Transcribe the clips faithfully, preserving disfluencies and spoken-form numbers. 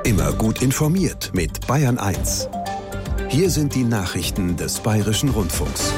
Immer gut informiert mit Bayern eins. Hier sind die Nachrichten des Bayerischen Rundfunks.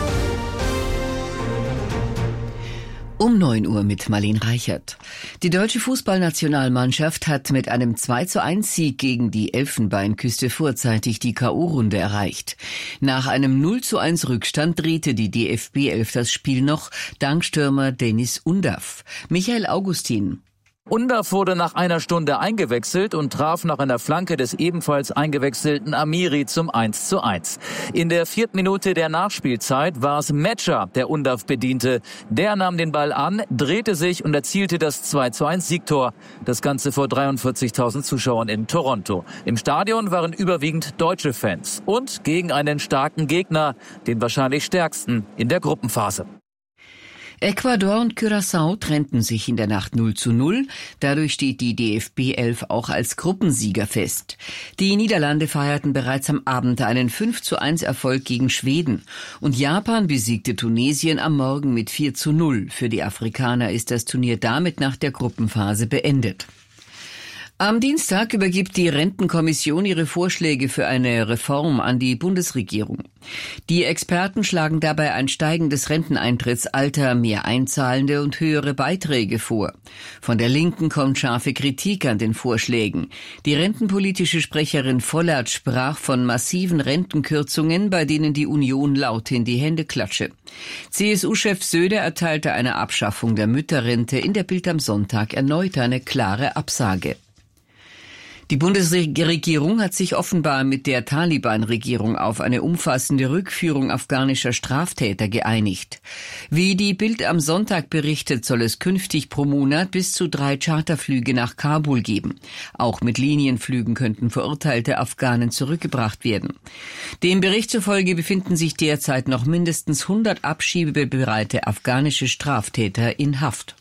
Um neun Uhr mit Marlene Reichert. Die deutsche Fußballnationalmannschaft hat mit einem zwei zu eins Sieg gegen die Elfenbeinküste vorzeitig die K O-Runde erreicht. Nach einem null zu eins Rückstand drehte die D F B elf das Spiel noch, dank Stürmer Deniz Undav. Michael Augustin. Undav wurde nach einer Stunde eingewechselt und traf nach einer Flanke des ebenfalls eingewechselten Amiri zum eins zu eins. In der vierten Minute der Nachspielzeit war es Metscher, der Undav bediente. Der nahm den Ball an, drehte sich und erzielte das zwei zu eins Siegtor. Das Ganze vor dreiundvierzigtausend Zuschauern in Toronto. Im Stadion waren überwiegend deutsche Fans und gegen einen starken Gegner, den wahrscheinlich stärksten in der Gruppenphase. Ecuador und Curaçao trennten sich in der Nacht null zu null. Dadurch steht die D F B elf auch als Gruppensieger fest. Die Niederlande feierten bereits am Abend einen fünf zu eins Erfolg gegen Schweden. Und Japan besiegte Tunesien am Morgen mit vier zu null. Für die Afrikaner ist das Turnier damit nach der Gruppenphase beendet. Am Dienstag übergibt die Rentenkommission ihre Vorschläge für eine Reform an die Bundesregierung. Die Experten schlagen dabei ein steigendes Renteneintrittsalter, mehr Einzahlende und höhere Beiträge vor. Von der Linken kommt scharfe Kritik an den Vorschlägen. Die rentenpolitische Sprecherin Vollert sprach von massiven Rentenkürzungen, bei denen die Union laut in die Hände klatsche. C S U-Chef Söder erteilte einer Abschaffung der Mütterrente in der Bild am Sonntag erneut eine klare Absage. Die Bundesregierung hat sich offenbar mit der Taliban-Regierung auf eine umfassende Rückführung afghanischer Straftäter geeinigt. Wie die Bild am Sonntag berichtet, soll es künftig pro Monat bis zu drei Charterflüge nach Kabul geben. Auch mit Linienflügen könnten verurteilte Afghanen zurückgebracht werden. Dem Bericht zufolge befinden sich derzeit noch mindestens hundert abschiebebereite afghanische Straftäter in Haft.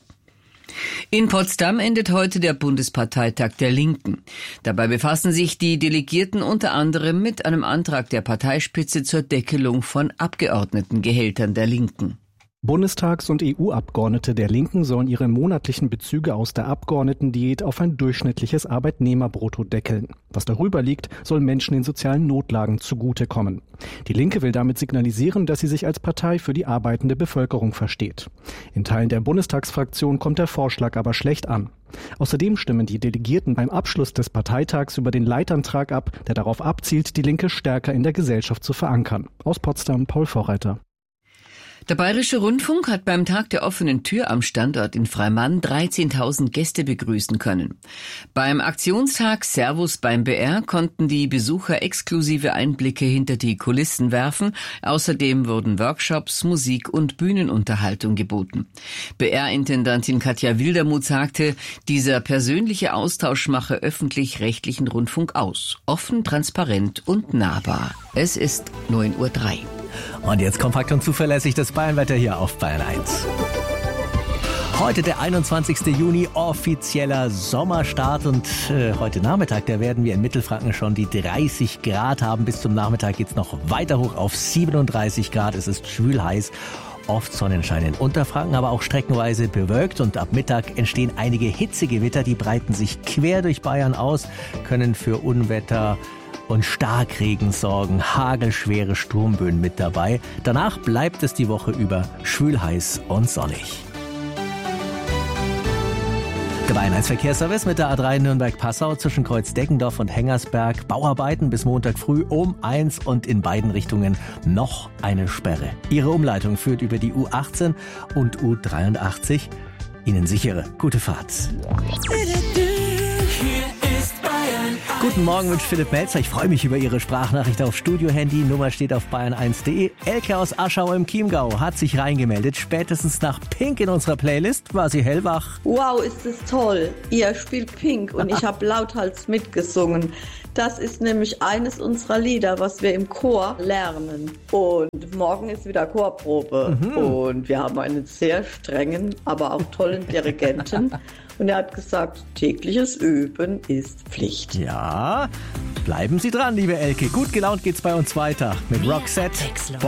In Potsdam endet heute der Bundesparteitag der Linken. Dabei befassen sich die Delegierten unter anderem mit einem Antrag der Parteispitze zur Deckelung von Abgeordnetengehältern der Linken. Bundestags- und E U-Abgeordnete der Linken sollen ihre monatlichen Bezüge aus der Abgeordnetendiät auf ein durchschnittliches Arbeitnehmerbrutto deckeln. Was darüber liegt, soll Menschen in sozialen Notlagen zugutekommen. Die Linke will damit signalisieren, dass sie sich als Partei für die arbeitende Bevölkerung versteht. In Teilen der Bundestagsfraktion kommt der Vorschlag aber schlecht an. Außerdem stimmen die Delegierten beim Abschluss des Parteitags über den Leitantrag ab, der darauf abzielt, die Linke stärker in der Gesellschaft zu verankern. Aus Potsdam Paul Vorreiter. Der Bayerische Rundfunk hat beim Tag der offenen Tür am Standort in Freimann dreizehntausend Gäste begrüßen können. Beim Aktionstag Servus beim B R konnten die Besucher exklusive Einblicke hinter die Kulissen werfen. Außerdem wurden Workshops, Musik und Bühnenunterhaltung geboten. B R-Intendantin Katja Wildermuth sagte, dieser persönliche Austausch mache öffentlich-rechtlichen Rundfunk aus. Offen, transparent und nahbar. Es ist neun Uhr drei. Und jetzt kompakt und zuverlässig das Bayernwetter hier auf Bayern eins. Heute der einundzwanzigste Juni, offizieller Sommerstart und äh, heute Nachmittag, da werden wir in Mittelfranken schon die dreißig Grad haben. Bis zum Nachmittag geht's noch weiter hoch auf siebenunddreißig Grad. Es ist schwül heiß. Oft Sonnenschein in Unterfranken, aber auch streckenweise bewölkt und ab Mittag entstehen einige Hitzegewitter, die breiten sich quer durch Bayern aus, können für Unwetter und Starkregen sorgen, hagelschwere Sturmböen mit dabei. Danach bleibt es die Woche über schwül heiß und sonnig. Der Bayern eins Verkehrsservice mit der A drei Nürnberg-Passau zwischen Kreuz-Deggendorf und Hengersberg. Bauarbeiten bis Montag früh um eins und in beiden Richtungen noch eine Sperre. Ihre Umleitung führt über die U achtzehn und U dreiundachtzig. Ihnen sichere, gute Fahrt. Guten Morgen, wünscht Philipp Melzer. Ich freue mich über Ihre Sprachnachricht auf Studio-Handy. Nummer steht auf bayern eins punkt de. Elke aus Aschau im Chiemgau hat sich reingemeldet. Spätestens nach Pink in unserer Playlist war sie hellwach. Wow, ist das toll. Ihr spielt Pink und ich habe lauthals mitgesungen. Das ist nämlich eines unserer Lieder, was wir im Chor lernen. Und morgen ist wieder Chorprobe. Mhm. Und wir haben einen sehr strengen, aber auch tollen Dirigenten. Und er hat gesagt, tägliches Üben ist Pflicht. Ja, bleiben Sie dran, liebe Elke. Gut gelaunt geht's bei uns weiter mit Roxette.